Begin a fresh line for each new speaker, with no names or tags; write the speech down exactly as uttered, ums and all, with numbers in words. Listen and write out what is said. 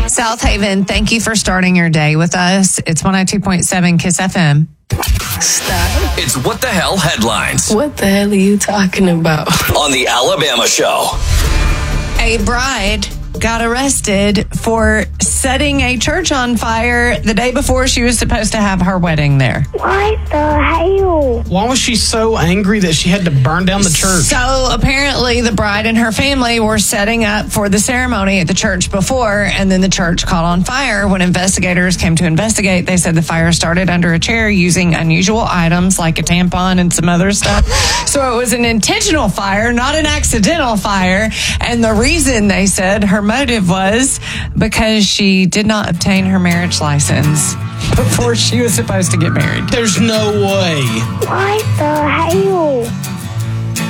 South Haven, thank you for starting your day with us. It's one oh two point seven Kiss F M.
Stop.
It's What the Hell Headlines.
What the hell are you talking about?
On the Alabama Show.
A bride got arrested for setting a church on fire the day before she was supposed to have her wedding there.
What the hell?
Why was she so angry that she had to burn down the church?
So apparently the bride and her family were setting up for the ceremony at the church before, and then the church caught on fire. When investigators came to investigate, they said the fire started under a chair using unusual items like a tampon and some other stuff. So it was an intentional fire, not an accidental fire. And the reason, they said, her motive was because she did not obtain her marriage license before she was supposed to get married.
There's no way.
What the hell?